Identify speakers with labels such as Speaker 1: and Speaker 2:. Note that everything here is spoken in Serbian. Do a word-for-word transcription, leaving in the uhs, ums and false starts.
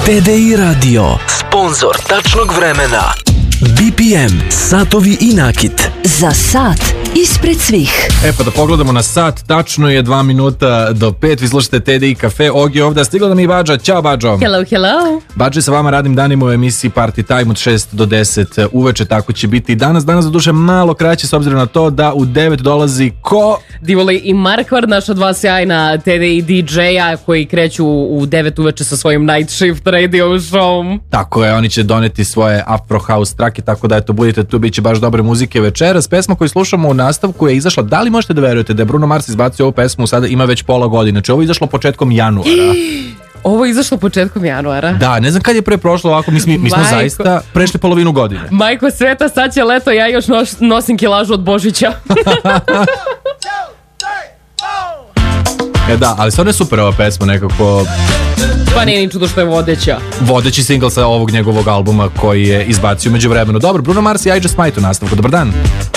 Speaker 1: T D I Radio, sponzor tačnog vremena. B P M, satovi i nakit.
Speaker 2: Za sat ispred svih.
Speaker 3: E pa da pogledamo na sat, tačno je dva minuta do pet, vi slušate T D I Cafe, Ogi ovdje, a stigla nam i Badža, ćao Badžo.
Speaker 2: Hello, hello.
Speaker 3: Badži sa vama radim danima u emisiji Party Time od šest do deset uveče, tako će biti i danas, danas za duše malo kraće s obzirom na to da u devet dolazi ko?
Speaker 4: Divoli i Markvar, naša dva sjajna T D I D J-a koji kreću u devet uveče sa svojim Night Shift radio show.
Speaker 3: Tako je, oni će doneti svoje Afro House trake, tako da eto, budite tu, bit će baš dobre muzike večeras. Pesma koju slušamo u nastavku je izašla, da li možete da verujete da je Bruno Mars izbacio ovu pesmu, sada ima već pola godine, znači ovo je izašlo početkom januara.
Speaker 4: Ovo je izašlo početkom januara.
Speaker 3: Da, ne znam kad je pre prošlo ovako, mi, mi, mi smo
Speaker 4: Majko.
Speaker 3: zaista prešli polovinu godine.
Speaker 4: Majko sveta, sad će leto, ja još nos, nosim kilažu od Božića.
Speaker 3: E da, ali stvarno je super ova pesma, nekako
Speaker 4: Pa nije ni čudo što je vodeća.
Speaker 3: vodeći singl sa ovog njegovog albuma koji je izbacio među vremenu. Dobro, Bruno Mars i I Just Might u nastavku, dobar dan.